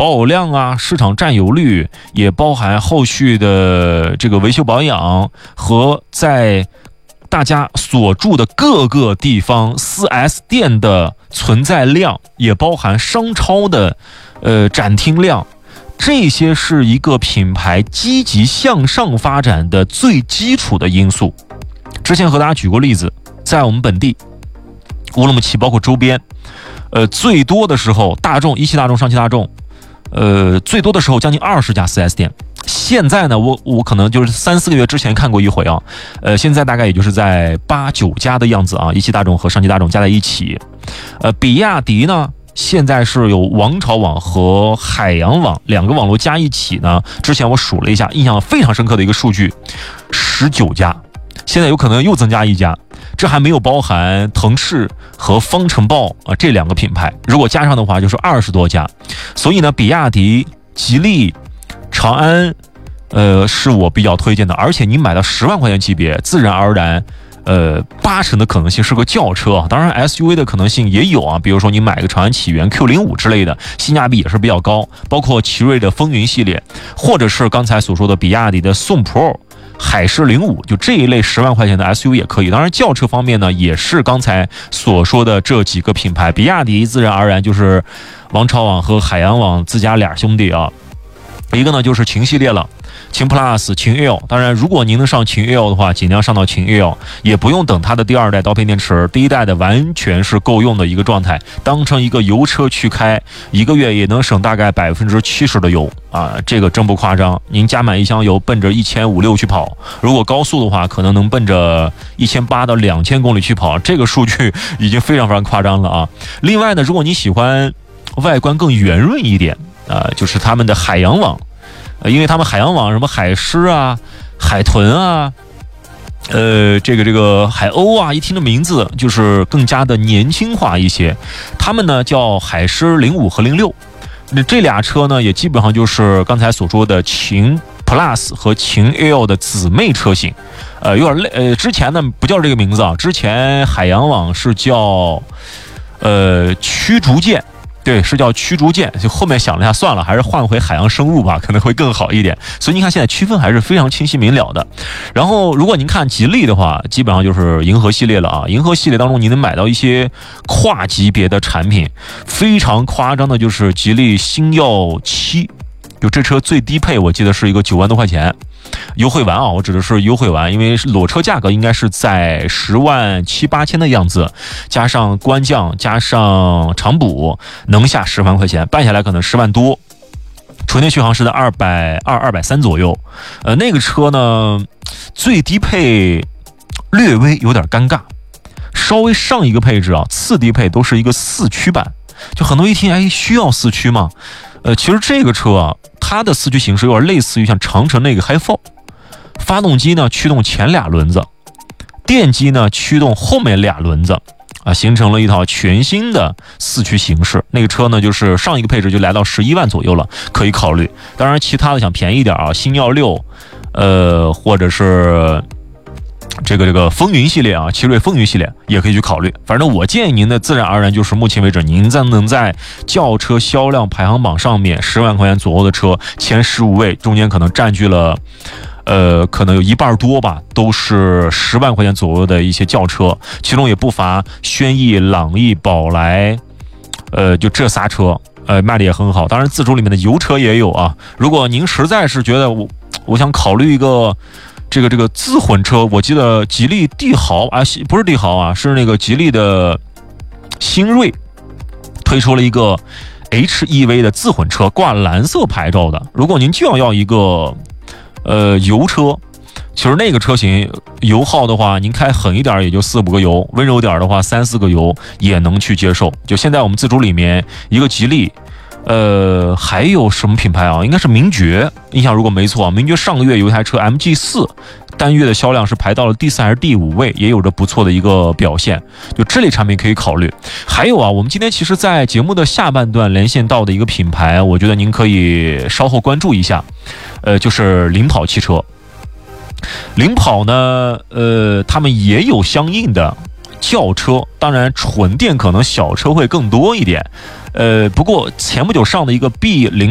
保有量啊、市场占有率，也包含后续的这个维修保养和在大家所住的各个地方 4S 店的存在量，也包含商超的展厅量，这些是一个品牌积极向上发展的最基础的因素。之前和大家举过例子，在我们本地乌鲁木齐包括周边，最多的时候一汽大众、上汽大众，最多的时候将近20家 4S 店。现在呢，我可能就是3-4个月之前看过一回啊，现在大概也就是在8-9家的样子啊，一汽大众和上汽大众加在一起。比亚迪呢，现在是有王朝网和海洋网两个网络加一起呢，之前我数了一下，印象非常深刻的一个数据，19家，现在有可能又增加1家，这还没有包含腾势和方程豹啊这两个品牌，如果加上的话就是20多家。所以呢，比亚迪、吉利、长安，是我比较推荐的，而且你买到10万块钱级别，自然而然80%的可能性是个轿车啊，当然 SUV 的可能性也有啊，比如说你买个长安启源 Q05 之类的，性价比也是比较高，包括奇瑞的风云系列，或者是刚才所说的比亚迪的宋 Pro、海狮05，就这一类10万块钱的 SUV 也可以。当然轿车方面呢，也是刚才所说的这几个品牌，比亚迪自然而然就是王朝网和海洋网自家俩兄弟啊，一个呢就是秦系列了，秦 Plus、秦 L， 当然如果您能上秦 L 的话，尽量上到秦 L， 也不用等它的第2代刀片电池，第1代的完全是够用的一个状态，当成一个油车去开，1个月也能省大概70%的油啊，这个真不夸张。您加满一箱油，奔着1500-1600去跑，如果高速的话，可能能奔着1800到2000公里去跑，这个数据已经非常非常夸张了啊。另外呢，如果你喜欢外观更圆润一点就是他们的海洋网，因为他们海洋网什么海狮啊、海豚啊，这个海鸥啊，一听这名字就是更加的年轻化一些。他们呢叫海狮05和06，这俩车呢也基本上就是刚才所说的秦 Plus 和秦 L 的姊妹车型。有点之前呢不叫这个名字啊，之前海洋网是叫驱逐舰。对，是叫驱逐舰，就后面想了一下，算了，还是换回海洋生物吧，可能会更好一点。所以您看，现在区分还是非常清晰明了的。然后，如果您看吉利的话，基本上就是银河系列了啊。银河系列当中，你能买到一些跨级别的产品，非常夸张的就是吉利星耀7，就这车最低配，我记得是一个9万多块钱。优惠完啊，我指的是优惠完，因为裸车价格应该是在10万7、8千的样子，加上官降，加上长补，能下10万块钱，办下来可能10万多。纯电续航是在220、230左右。那个车呢，最低配略微有点尴尬，稍微上一个配置啊，次低配都是一个4驱版，就很多一听，需要4驱吗？其实这个车啊，它的4驱形式有点类似于像长城那个 Hi4， 发动机呢驱动前2轮子，电机呢驱动后面2轮子啊，形成了一套全新的4驱形式。那个车呢就是上一个配置就来到11万左右了，可以考虑。当然其他的想便宜一点啊，星耀6，或者是这个风云系列啊，奇瑞风云系列也可以去考虑。反正我建议您的自然而然就是目前为止您能在轿车销量排行榜上面10万块钱左右的车前15位，中间可能占据了可能有1半多吧，都是10万块钱左右的一些轿车，其中也不乏轩逸、朗逸、宝来，就这仨车卖的也很好。当然自主里面的油车也有啊。如果您实在是觉得我想考虑一个这个自混车，我记得吉利帝豪啊，不是帝豪啊，是那个吉利的星锐推出了一个 HEV 的自混车，挂蓝色牌照的。如果您就要一个油车，其实那个车型油耗的话，您开狠一点也就4-5个油，温柔点的话3-4个油也能去接受。就现在我们自主里面一个吉利，还有什么品牌啊？应该是名爵，印象如果没错，名爵上个月有一台车 MG4，单月的销量是排到了第4还是第5位，也有着不错的一个表现。就这类产品可以考虑。还有啊，我们今天其实在节目的下半段连线到的一个品牌，我觉得您可以稍后关注一下，就是领跑汽车。领跑呢，他们也有相应的轿车，当然纯电可能小车会更多一点。不过前不久上的一个 B0